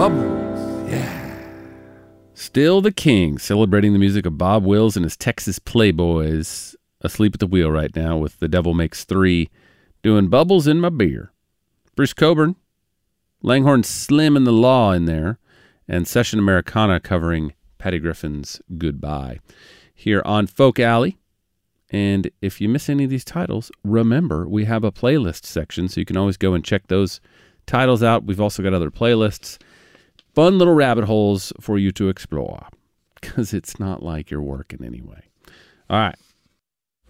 Bubbles. Yeah. Still the King, celebrating the music of Bob Wills and his Texas Playboys. Asleep at the wheel right now with The Devil Makes Three, doing Bubbles in My Beer. Bruce Cockburn, Langhorne Slim and the Law in there, and Session Americana covering Patty Griffin's Goodbye here on Folk Alley. And if you miss any of these titles, remember we have a playlist section, so you can always go and check those titles out. We've also got other playlists, fun little rabbit holes for you to explore, because it's not like you're working anyway. All right.